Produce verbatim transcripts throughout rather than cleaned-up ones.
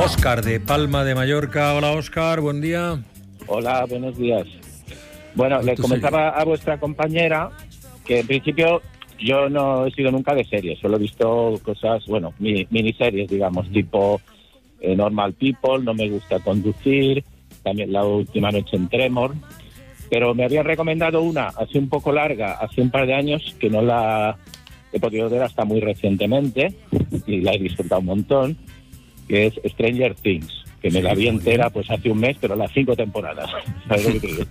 Óscar de Palma de Mallorca. Hola Óscar, buen día. Hola, buenos días. Bueno, le comentaba a vuestra compañera que en principio yo no he sido nunca de series, solo he visto cosas, bueno, mini, miniseries, digamos, uh-huh. tipo eh, Normal People, No me gusta conducir, también La última noche en Tremor, pero me habían recomendado una así un poco larga, hace un par de años, que no la he podido ver hasta muy recientemente, y la he disfrutado un montón, que es Stranger Things. Que me la vi entera pues hace un mes, pero las cinco temporadas. ¿Sabes lo que te digo?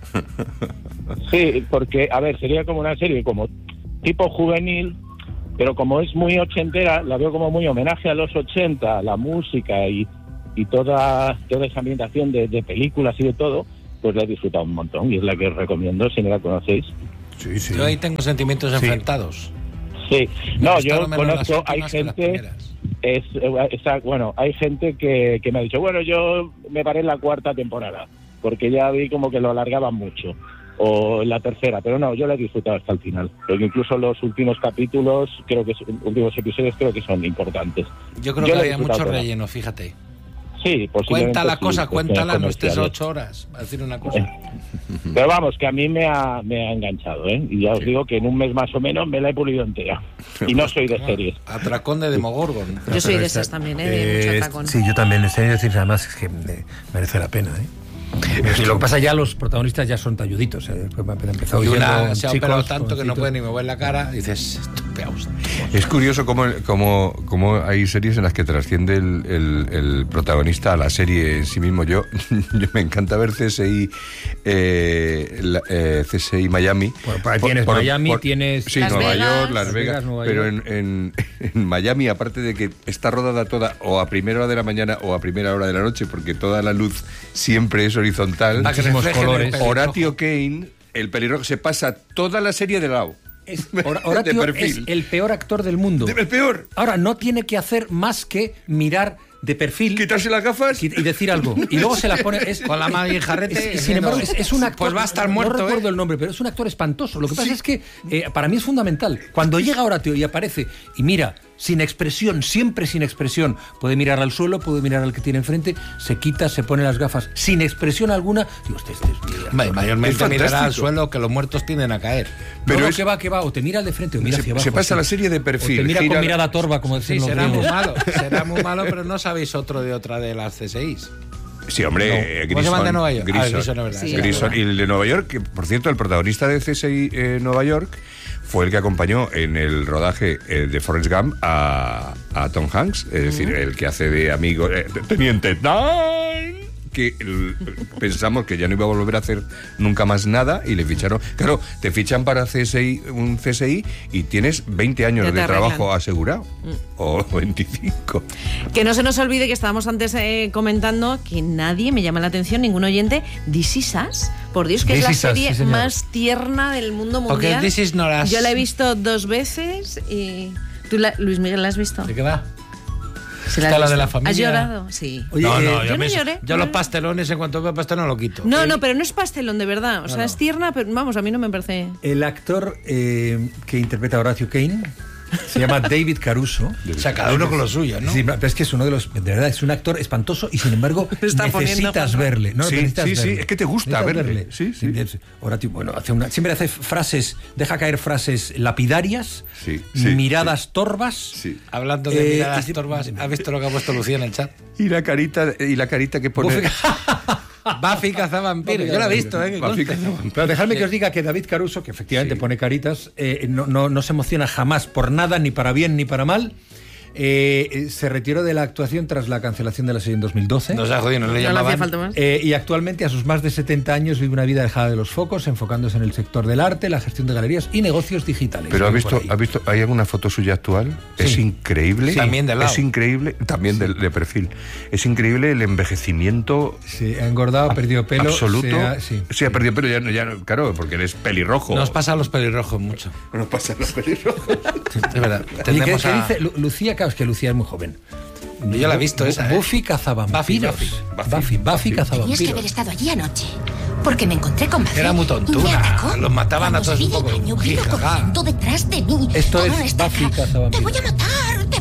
Sí, porque, a ver, sería como una serie como tipo juvenil, pero como es muy ochentera, la veo como muy homenaje a los ochenta, la música y, y toda, toda esa ambientación de, de películas y de todo, pues la he disfrutado un montón y es la que os recomiendo si no la conocéis. Sí, sí. Yo ahí tengo sentimientos sí. enfrentados. Sí, no, yo conozco, hay gente... Es, es, bueno, hay gente que, que me ha dicho, bueno, yo me paré en la cuarta temporada, porque ya vi como que lo alargaban mucho, o en la tercera, pero no, yo la he disfrutado hasta el final, porque incluso los últimos capítulos, creo que últimos episodios creo que son importantes. Yo creo yo que había mucho relleno, fíjate. Sí, cuenta la sí, cosa, cuéntala, no estés ocho horas a decir una cosa. Pero vamos, que a mí me ha, me ha enganchado, ¿eh? Y ya os sí. digo que en un mes más o menos me la he pulido entera. Y no soy de series. Atracón de Demogorgon. Yo soy de esas también, ¿eh? De mucho atracón. Sí, yo también. En serio, además es que merece la pena, ¿eh? Y lo que pasa, ya los protagonistas ya son talluditos, ¿eh? Empezó y una se ha operado tanto que no puede ni mover la cara y dices, estupeaos. Es curioso cómo, cómo, cómo hay series en las que trasciende el, el, el protagonista a la serie en sí mismo. Yo, yo me encanta ver C S I eh, la, eh, C S I Miami. Bueno, por ahí tienes por, Miami, por, tienes sí, Las Nueva Vegas, York, Las Vegas, Vegas pero en, en, en Miami, aparte de que está rodada toda o a primera hora de la mañana o a primera hora de la noche, porque toda la luz siempre es horizontal. Colores. Horatio Kane, el pelirrojo, se pasa toda la serie de lado. Es, Horatio es el peor actor del mundo. ¿El peor? Ahora, no tiene que hacer más que mirar de perfil, quitarse las gafas y decir algo, y luego se las pone es, con la mano y el jarrete. Es, sin embargo, es, es un actor, pues va a estar muerto. No recuerdo ¿eh? el nombre, pero es un actor espantoso. Lo que pasa sí. es que eh, para mí es fundamental. Cuando llega Horatio y aparece y mira, sin expresión, siempre sin expresión, puede mirar al suelo, puede mirar al que tiene enfrente, se quita, se pone las gafas sin expresión alguna. Digo, este, este, este, Ma- mayormente mirará al suelo, que los muertos tienden a caer. Pero no, es, que va, que va, o te mira al de frente o mira se, hacia abajo. Se pasa así. La serie de perfil. O te mira gira... con mirada torva, como decían sí, los será griegos. muy malo, será muy malo, pero no sabéis otro de otra de las C S Is. Sí, hombre, no. Grison. ¿Cómo se llama de Nueva York? Grison, ah, Grison, no, ¿verdad? Sí, Grison. Y el de Nueva York, que por cierto, el protagonista de C S I eh, Nueva York fue el que acompañó en el rodaje eh, de Forrest Gump a, a Tom Hanks, es decir, uh-huh. el que hace de amigo, eh, de Teniente Dan, que el, pensamos que ya no iba a volver a hacer nunca más nada y le ficharon. Claro, te fichan para C S I, un C S I y tienes veinte años de trabajo asegurado, mm. o veinticinco. Que no se nos olvide que estábamos antes eh, comentando que nadie, me llama la atención, ningún oyente, This Is Us, por Dios, que This es la is serie us, sí, más tierna del mundo mundial. This is not us. Yo la he visto dos veces y... ¿Tú, la, Luis Miguel, la has visto? ¿De qué va? ¿Se la Está la de la familia. ¿Has llorado? Sí. Oye, no, no, yo, yo, yo me, no lloré. Yo los pastelones, en cuanto veo pastel, no lo quito. No, ¿Eh? no, pero no es pastelón, de verdad. O no, sea, no. es tierna, pero vamos, a mí no me parece... El actor eh, que interpreta a Horatio Kane se llama David Caruso. O sea, cada uno con lo suyo, ¿no? Sí, pero es que es uno de los... De verdad, es un actor espantoso y sin embargo necesitas verle. No, sí, necesitas sí, verle. sí, es que te gusta verle. verle. Sí, sí. Horatio, bueno, hace una, siempre hace frases, deja caer frases lapidarias, sí, sí, miradas sí. torvas. Sí. Hablando de eh, miradas torvas, ¿has visto lo que ha puesto Lucía en el chat? Y la carita, y la carita que pone... Buffy cazavampiros. Yo lo he visto, ¿eh? Buffy cazavampiros. Pero dejadme que os diga que David Caruso, que efectivamente sí. pone caritas, eh, no, no, no se emociona jamás por nada, ni para bien ni para mal. Eh, se retiró de la actuación tras la cancelación de la serie en dos mil doce. No se ha jodido, no le llamaban. No le hacía falta más. Eh, y actualmente, a sus más de setenta años, vive una vida alejada de los focos, enfocándose en el sector del arte, la gestión de galerías y negocios digitales. Pero ¿has visto, ¿has visto? ¿Hay alguna foto suya actual? Sí. Es increíble. Sí. También de lado. Es increíble, también sí. de, de perfil. Es increíble el envejecimiento. Sí, ha engordado, ha perdido pelo. Absoluto. Se ha, sí. sí, ha perdido pelo, ya, ya, claro, porque eres pelirrojo. Nos pasa a los pelirrojos mucho. Nos pasa a los pelirrojos. Es verdad. ¿Y qué, qué dice Lu- Lucía? Claro, es que Lucía es muy joven. Yo la he visto esa, ¿eh? Buffy cazavampiros. Buffy, Buffy, Buffy, Buffy cazavampiros. Tenías que haber estado allí anoche, porque me encontré con Buffy. Era muy tontuna. Los mataban a todos un poco. Vino corriendo detrás de mí. Esto con es un estaca. Buffy cazavampiros. Te voy a matar, te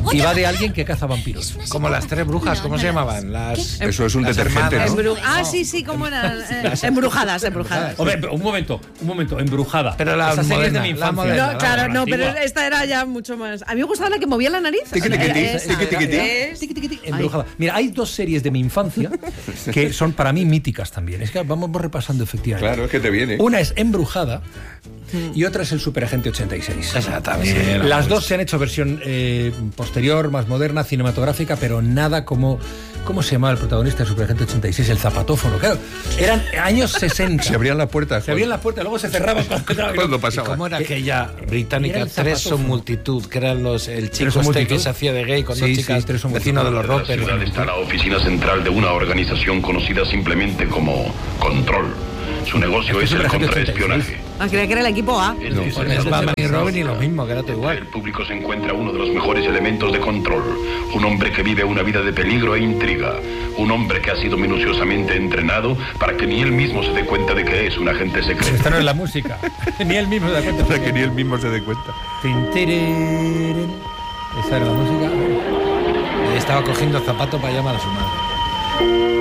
y va de alguien que caza vampiros. Como las tres brujas, ¿cómo se llamaban? Las, Eso es un las detergente, hermanas. ¿no? Embru- ah, sí, sí, ¿cómo eran? Eh, embrujadas, embrujadas. Hombre, un momento, un momento, Embrujada. Pero la Esa serie es de moderna, mi la infancia. moderna. No, claro, no, pero antigua. esta era ya mucho más. A mí me gustaba la que movía la nariz. Tiqui, tiqui, tiqui, Esa. tiqui, tiqui, tiqui. Es- Tiqui, tiqui, tiqui, Embrujada. Mira, hay dos series de mi infancia que son para mí míticas también. Es que vamos repasando efectivamente. Claro, es que te viene. Una es Embrujada y otra es el Superagente ochenta y seis. Esa también. Las dos se han hecho versión eh, posterior, más moderna, cinematográfica, pero nada como... ¿Cómo se llamaba el protagonista de Superagente ochenta y seis? El zapatófono. Claro, eran años sesenta. Se abrían las puertas. Se abrían las puertas, luego se cerraban cuando entraba. Cuando ¿Y pasaba. cómo era Eh, aquella era británica? el Tres son zapatófono. multitud, que eran los el chico son este multitud. que se hacía de gay con Sí, dos sí, chicas, Tres son vecino de los multitud. rockers. En la ciudad está la oficina central de una organización conocida simplemente como Control. Su negocio es el contraespionaje. Ah, creía que era el equipo A. Es No, decir, Con se el Batman y trata de Robin y una- lo mismo, que era todo igual. El público se encuentra uno de los mejores elementos de Control. Un hombre que vive una vida de peligro e intriga. Un hombre que ha sido minuciosamente entrenado para que ni él mismo se dé cuenta de que es un agente secreto. Esta no es la música. Ni él mismo se da cuenta. Para que ni él mismo se dé cuenta. Tin, tiriririn. Esa era la música. Y estaba cogiendo el zapato para llamar a su madre.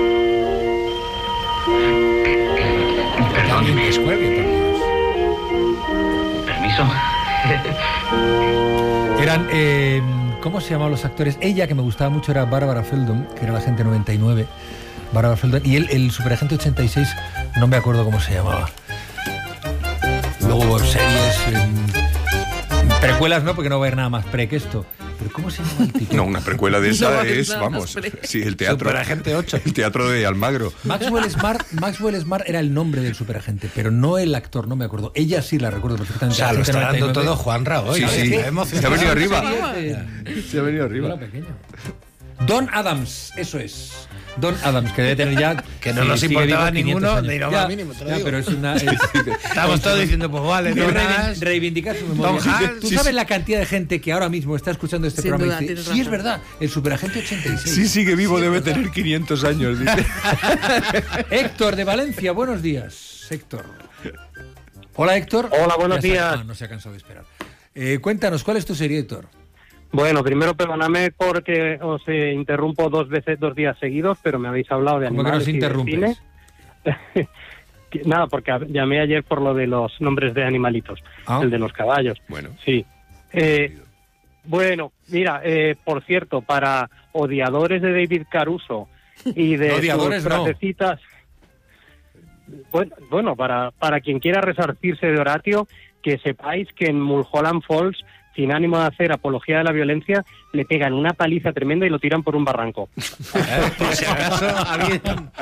Perdón, Alguien Square, que por Dios. permiso. Eran, eh, ¿cómo se llamaban los actores? Ella, que me gustaba mucho, era Bárbara Feldon, que era la agente noventa y nueve. Bárbara Feldon. Y él, el superagente ochenta y seis, no me acuerdo cómo se llamaba. Luego hubo series, em, precuelas no, porque no va a haber nada más pre que esto. Pero ¿cómo se llama el tipo? No, una precuela de esa No, es, no, vamos, no, no, sí, el teatro. Superagente ocho. El teatro de Almagro. Maxwell Smart, Maxwell Smart era el nombre del superagente, pero no el actor, no me acuerdo. Ella sí la recuerdo O perfectamente. sea, lo está Agente dando noventa y nueve. todo Juanra hoy. Sí, ¿eh? sí. Está emocionado. Se ha venido arriba. Series de- Se ha venido Era arriba. pequeño. Don Adams, eso es. Don Adams, que debe tener ya... Que no sí, nos sigue importaba vivo quinientos ninguno, años. ni lo Ya, más mínimo, te lo ya, digo. pero es una... es- Estamos todos diciendo, pues vale, Es no reivin- más. reivindicar su memoria. Tom Hanks. ¿Tú Sí, sabes sí. la cantidad de gente que ahora mismo está escuchando este Sin programa duda, y dice, tienes sí, es razón. verdad, el superagente ochenta y seis? Sí, sigue vivo, debe tener quinientos años, dice. Héctor de Valencia, buenos días. Héctor. Hola, Héctor. Hola, buenos Ya se- días. ah, no se ha cansado de esperar. Eh, cuéntanos, ¿cuál es tu serie, Héctor? Bueno, primero perdóname porque os eh, interrumpo dos veces, dos días seguidos, pero me habéis hablado de ¿Cómo que animales nos y de interrumpes? cine. Que- Nada, porque a- llamé ayer por lo de los nombres de animalitos, Ah. el de los caballos. Bueno. Sí. Eh, bueno, mira, eh, por cierto, para odiadores de David Caruso y de No, odiadores sus no. frasecitas, bueno, bueno, para, para quien quiera resarcirse de Horatio, que sepáis que en Mulholland Falls, sin ánimo de hacer apología de la violencia, le pegan una paliza tremenda y lo tiran por un barranco. Eh, Por si acaso alguien...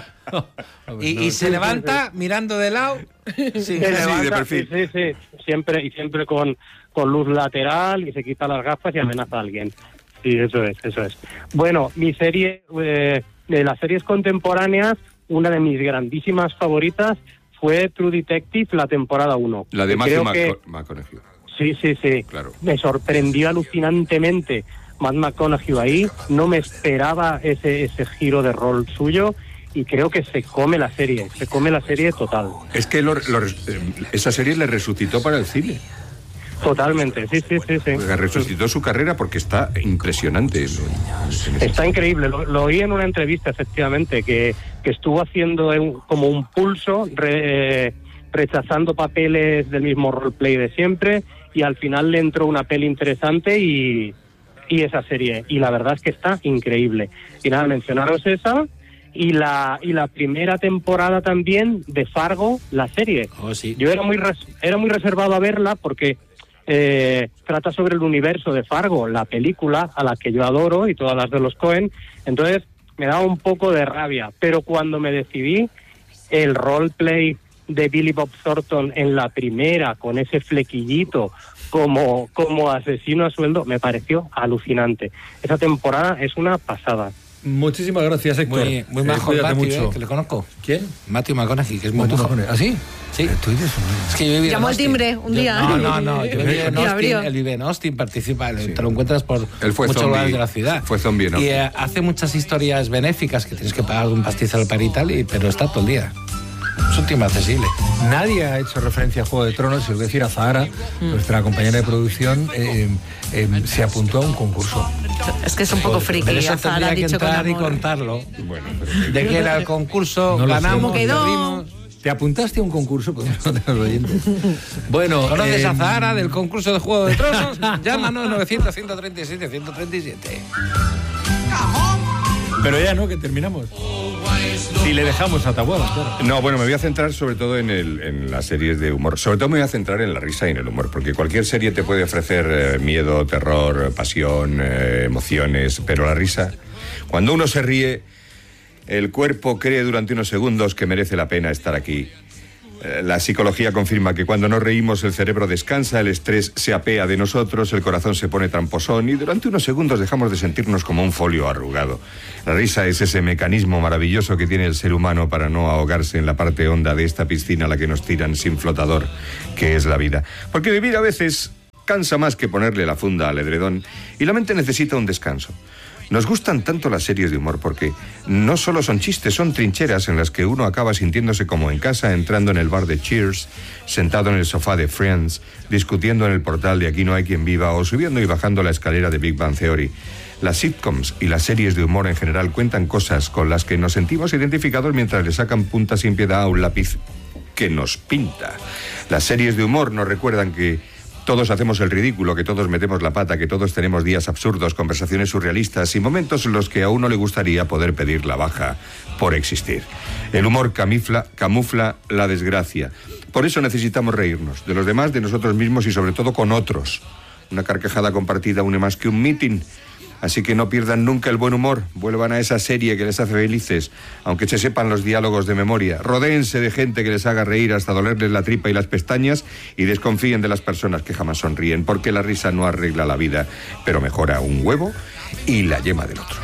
Y, y se levanta mirando de lado. Sí, Se de levanta, perfil. Sí, sí, sí, siempre, y siempre con, con luz lateral y se quita las gafas y amenaza a alguien. Sí, eso es, eso es. Bueno, mi serie, eh, de las series contemporáneas, una de mis grandísimas favoritas fue True Detective, la temporada uno. La de Creo Matthew que- Maco- McConaughey. Sí, sí, sí. Claro. Me sorprendió alucinantemente Matt McConaughey ahí. No me esperaba ese, ese giro de rol suyo y creo que se come la serie. Se come la serie total. Es que lo- lo res- eh, esa serie le resucitó para el cine. Totalmente, sí, sí, sí, sí. Le resucitó su carrera porque está impresionante. Está increíble. Lo, lo oí en una entrevista, efectivamente, que, que estuvo haciendo un- como un pulso, re- eh, rechazando papeles del mismo roleplay de siempre, y al final le entró una peli interesante y, y esa serie. Y la verdad es que está increíble. Y nada, mencionaros esa y la y la primera temporada también de Fargo, la serie. Oh, sí. Yo era muy res- era muy reservado a verla porque eh, trata sobre el universo de Fargo, la película a la que yo adoro y todas las de los Coen. Entonces me daba un poco de rabia, pero cuando me decidí, el roleplay de Billy Bob Thornton en la primera, con ese flequillito como, como asesino a sueldo, me pareció alucinante. Esa temporada es una pasada. Muchísimas gracias, Héctor. Muy, muy Eh, majo, cuídate Matthew, mucho. eh, que le conozco. ¿Quién? Matthew McConaughey, que es muy Matthew majo. McConaughey. ¿Ah, sí? Sí. Eh, tú dices un- Es que yo viví en Llamó al Austin. timbre un Yo- día. No, no, no. Yo viví en Y abrió. Austin, él vive en Austin, participa, te lo encuentras por Él fue muchos zombie. lugares de la ciudad. Fue zombie en Y Austin. eh, hace muchas historias benéficas que tienes que pagar un pastizal para y tal, y- pero está todo el día. Es un tema accesible. Nadie ha hecho referencia a Juego de Tronos, y os voy a decir, a Zahara, nuestra compañera de producción, eh, eh, se apuntó a un concurso. Es que es un poco friki. Pero eso Azar ha tendría que dicho con entrar y amor. contarlo. Bueno, pero... De qué era el concurso, No lo sé. ganamos, ¿Cómo quedó? perdimos. ¿Te apuntaste a un concurso? Pues no te los oyentes. Bueno, ¿Conoces eh, a Zahara del concurso de Juego de Tronos? Llámanos novecientos, ciento treinta y siete, ciento treinta y siete. pero ya no, que terminamos. Si le dejamos a Taboada, claro. No, bueno, me voy a centrar sobre todo en, el, en las series de humor. Sobre todo me voy a centrar en la risa y en el humor, porque cualquier serie te puede ofrecer eh, miedo, terror, pasión, eh, emociones, pero la risa, cuando uno se ríe, el cuerpo cree durante unos segundos que merece la pena estar aquí. Eh, la psicología confirma que cuando nos reímos el cerebro descansa, el estrés se apea de nosotros, el corazón se pone tramposón y durante unos segundos dejamos de sentirnos como un folio arrugado. La risa es ese mecanismo maravilloso que tiene el ser humano para no ahogarse en la parte honda de esta piscina a la que nos tiran sin flotador, que es la vida. Porque vivir a veces cansa más que ponerle la funda al edredón y la mente necesita un descanso. Nos gustan tanto las series de humor porque no solo son chistes, son trincheras en las que uno acaba sintiéndose como en casa, entrando en el bar de Cheers, sentado en el sofá de Friends, discutiendo en el portal de Aquí no hay quien viva o subiendo y bajando la escalera de Big Bang Theory. Las sitcoms y las series de humor en general cuentan cosas con las que nos sentimos identificados mientras le sacan punta sin piedad a un lápiz que nos pinta. Las series de humor nos recuerdan que todos hacemos el ridículo, que todos metemos la pata, que todos tenemos días absurdos, conversaciones surrealistas y momentos en los que a uno le gustaría poder pedir la baja por existir. El humor camufla, camufla la desgracia. Por eso necesitamos reírnos, de los demás, de nosotros mismos y sobre todo con otros. Una carcajada compartida une más que un mitin. Así que no pierdan nunca el buen humor, vuelvan a esa serie que les hace felices, aunque se sepan los diálogos de memoria. Rodéense de gente que les haga reír hasta dolerles la tripa y las pestañas y desconfíen de las personas que jamás sonríen, porque la risa no arregla la vida, pero mejora un huevo y la yema del otro.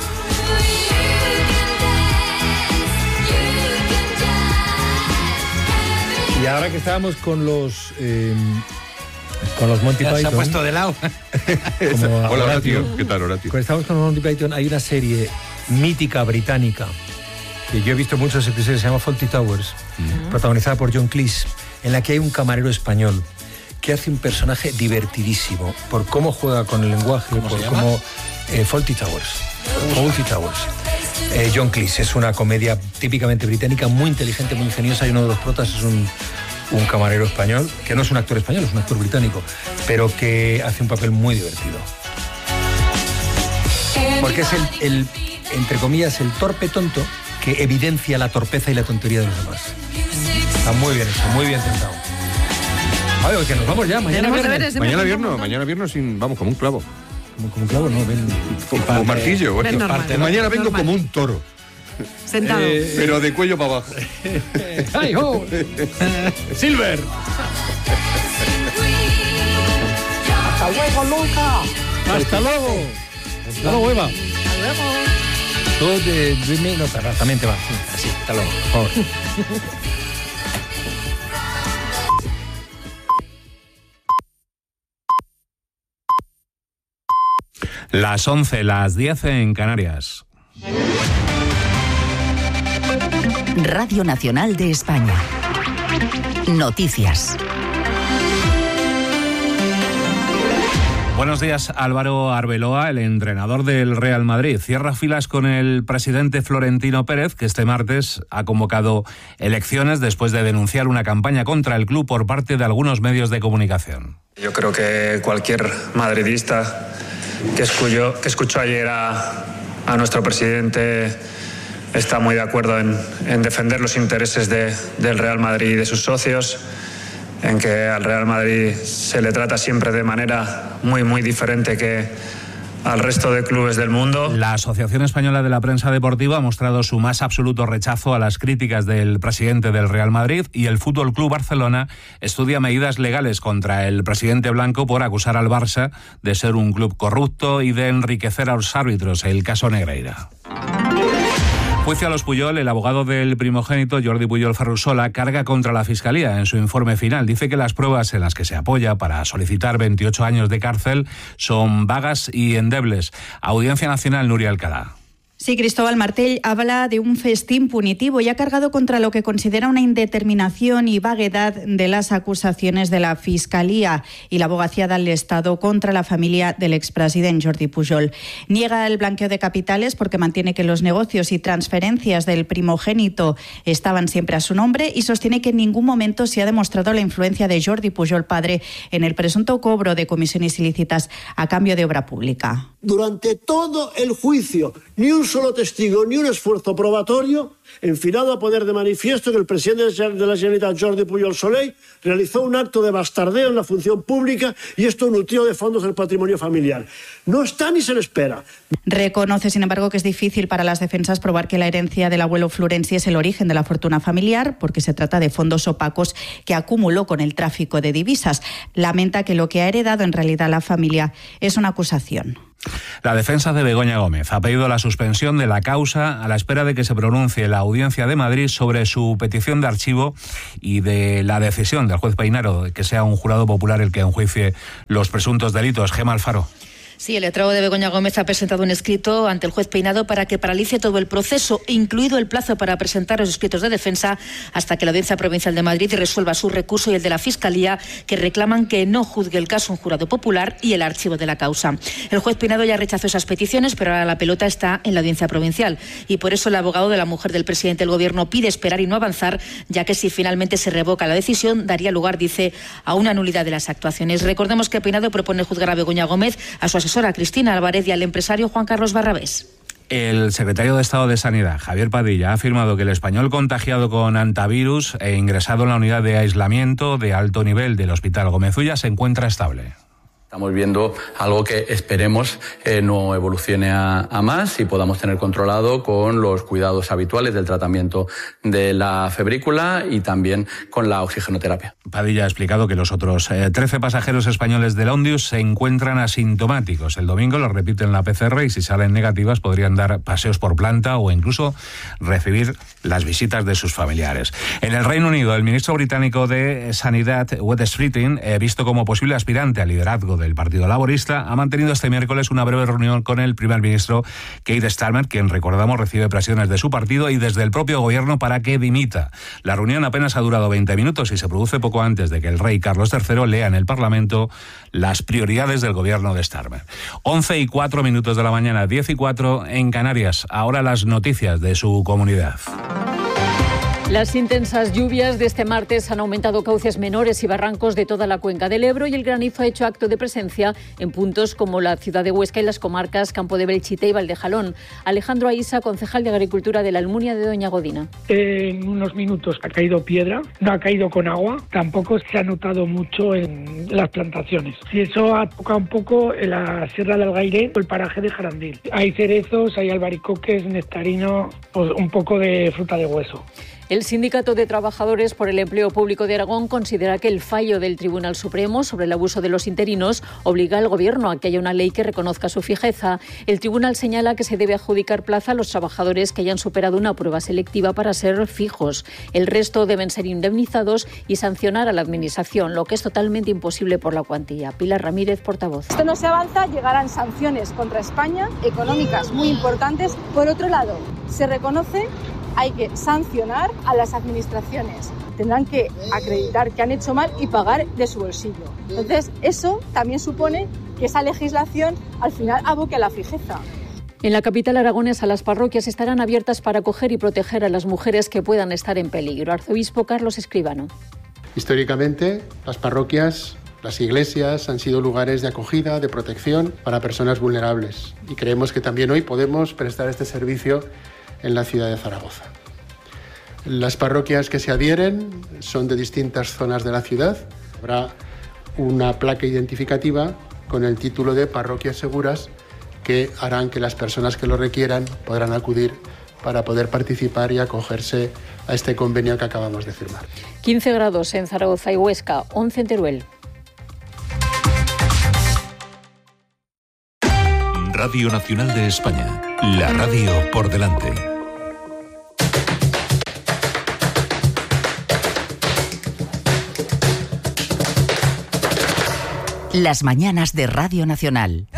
Y ahora que estábamos con los... Eh, con los Monty Ya Python... se ha puesto de lado. como Hola, Horatio. Horatio. ¿Qué tal, Horatio? Cuando estamos con los Monty Python, hay una serie mítica británica que yo he visto muchos episodios, se llama Fawlty Towers, uh-huh. protagonizada por John Cleese, en la que hay un camarero español que hace un personaje divertidísimo por cómo juega con el lenguaje, ¿Cómo por se llama? cómo... Eh, Fawlty Towers. Fawlty Towers. Eh, John Cleese es una comedia típicamente británica, muy inteligente, muy ingeniosa, y uno de los protas es un... un camarero español, que no es un actor español, es un actor británico, pero que hace un papel muy divertido. Porque es el, el, entre comillas, el torpe tonto que evidencia la torpeza y la tontería de los demás. Está muy bien hecho, muy bien tentado. Ay, que nos vamos ya, mañana Tenemos viernes. deberes, Mañana hemos- viernes, mañana viernes sin, vamos, como un clavo. Como, como un clavo, no, ven. Como, como martillo. ven bueno. normal, Parte- mañana vengo normal. como un toro, Sentado. Eh, pero de cuello para abajo. ¡Ay, ho! ¡Silver! ¡Hasta luego, Luca! ¡Hasta luego! ¡Hasta luego, Eva! Todo de Dreaming, no, pero también te va. Sí, así, hasta luego, por favor. Las once, las diez en Canarias. Radio Nacional de España. Noticias. Buenos días, Álvaro Arbeloa, el entrenador del Real Madrid. Cierra filas con el presidente Florentino Pérez, que este martes ha convocado elecciones después de denunciar una campaña contra el club por parte de algunos medios de comunicación. Yo creo que cualquier madridista que escuchó, que escuchó ayer a, a nuestro presidente está muy de acuerdo en, en defender los intereses de, del Real Madrid y de sus socios, en que al Real Madrid se le trata siempre de manera muy, muy diferente que al resto de clubes del mundo. La Asociación Española de la Prensa Deportiva ha mostrado su más absoluto rechazo a las críticas del presidente del Real Madrid, y el Fútbol Club Barcelona estudia medidas legales contra el presidente blanco por acusar al Barça de ser un club corrupto y de enriquecer a los árbitros, el caso Negreira. Juicio a los Puyol. El abogado del primogénito, Jordi Puyol Ferrusola, carga contra la Fiscalía en su informe final. Dice que las pruebas en las que se apoya para solicitar veintiocho años de cárcel son vagas y endebles. Audiencia Nacional, Nuria Alcalá. Sí, Cristóbal Martell habla de un festín punitivo y ha cargado contra lo que considera una indeterminación y vaguedad de las acusaciones de la Fiscalía y la Abogacía del Estado contra la familia del expresidente Jordi Pujol. Niega el blanqueo de capitales porque mantiene que los negocios y transferencias del primogénito estaban siempre a su nombre y sostiene que en ningún momento se ha demostrado la influencia de Jordi Pujol padre en el presunto cobro de comisiones ilícitas a cambio de obra pública. Durante todo el juicio, ni un solo testigo, ni un esfuerzo probatorio, enfilado a poner de manifiesto que el presidente de la Generalitat, Jordi Pujol Soley, realizó un acto de bastardeo en la función pública y esto nutrió de fondos el patrimonio familiar. No está ni se le espera. Reconoce, sin embargo, que es difícil para las defensas probar que la herencia del abuelo Florenzi es el origen de la fortuna familiar, porque se trata de fondos opacos que acumuló con el tráfico de divisas. Lamenta que lo que ha heredado en realidad la familia es una acusación. La defensa de Begoña Gómez ha pedido la suspensión de la causa a la espera de que se pronuncie la Audiencia de Madrid sobre su petición de archivo y de la decisión del juez Peinaro de que sea un jurado popular el que enjuicie los presuntos delitos. Gemma Alfaro. Sí, el letrado de Begoña Gómez ha presentado un escrito ante el juez Peinado para que paralice todo el proceso, incluido el plazo para presentar los escritos de defensa hasta que la Audiencia Provincial de Madrid resuelva su recurso y el de la Fiscalía, que reclaman que no juzgue el caso un jurado popular y el archivo de la causa. El juez Peinado ya rechazó esas peticiones, pero ahora la pelota está en la Audiencia Provincial y por eso el abogado de la mujer del presidente del Gobierno pide esperar y no avanzar, ya que si finalmente se revoca la decisión daría lugar, dice, a una nulidad de las actuaciones. Recordemos que Peinado propone juzgar a Begoña Gómez, a su asesora Cristina Álvarez y al empresario Juan Carlos Barrabés. El secretario de Estado de Sanidad, Javier Padilla, ha afirmado que el español contagiado con antivirus e ingresado en la unidad de aislamiento de alto nivel del Hospital Gómez Ulla se encuentra estable. Estamos viendo algo que esperemos eh, no evolucione a, a más y podamos tener controlado con los cuidados habituales del tratamiento de la febrícula y también con la oxigenoterapia. Padilla ha explicado que los otros eh, trece pasajeros españoles del Ondius se encuentran asintomáticos. El domingo los repiten la P C R y si salen negativas podrían dar paseos por planta o incluso recibir las visitas de sus familiares. En el Reino Unido, el ministro británico de Sanidad, Wes Streeting, eh, visto como posible aspirante al liderazgo del Partido Laborista, ha mantenido este miércoles una breve reunión con el primer ministro Keir Starmer, quien, recordamos, recibe presiones de su partido y desde el propio gobierno para que dimita. La reunión apenas ha durado veinte minutos y se produce poco antes de que el rey Carlos tercero lea en el Parlamento las prioridades del gobierno de Starmer. once y cuatro minutos de la mañana, diez y cuatro en Canarias. Ahora las noticias de su comunidad. Las intensas lluvias de este martes han aumentado cauces menores y barrancos de toda la cuenca del Ebro y el granizo ha hecho acto de presencia en puntos como la ciudad de Huesca y las comarcas Campo de Belchite y Valdejalón. Alejandro Aísa, concejal de Agricultura de la Almunia de Doña Godina. En unos minutos ha caído piedra, no ha caído con agua, tampoco se ha notado mucho en las plantaciones. Y eso ha tocado un poco en la Sierra del Algaire o el paraje de Jarandil. Hay cerezos, hay albaricoques, nectarino, pues un poco de fruta de hueso. El Sindicato de Trabajadores por el Empleo Público de Aragón considera que el fallo del Tribunal Supremo sobre el abuso de los interinos obliga al Gobierno a que haya una ley que reconozca su fijeza. El Tribunal señala que se debe adjudicar plaza a los trabajadores que hayan superado una prueba selectiva para ser fijos. El resto deben ser indemnizados y sancionar a la Administración, lo que es totalmente imposible por la cuantía. Pilar Ramírez, portavoz. Esto no se avanza, llegarán sanciones contra España, económicas muy importantes. Por otro lado, se reconoce hay que sancionar a las administraciones. Tendrán que acreditar que han hecho mal y pagar de su bolsillo. Entonces, eso también supone que esa legislación al final aboque a la fijeza. En la capital aragonesa, las parroquias estarán abiertas para acoger y proteger a las mujeres que puedan estar en peligro. Arzobispo Carlos Escribano. Históricamente, las parroquias, las iglesias han sido lugares de acogida, de protección para personas vulnerables. Y creemos que también hoy podemos prestar este servicio en la ciudad de Zaragoza. Las parroquias que se adhieren son de distintas zonas de la ciudad. Habrá una placa identificativa con el título de parroquias seguras que harán que las personas que lo requieran podrán acudir para poder participar y acogerse a este convenio que acabamos de firmar. quince grados en Zaragoza y Huesca, once en Teruel. Radio Nacional de España, la radio por delante. Las mañanas de Radio Nacional.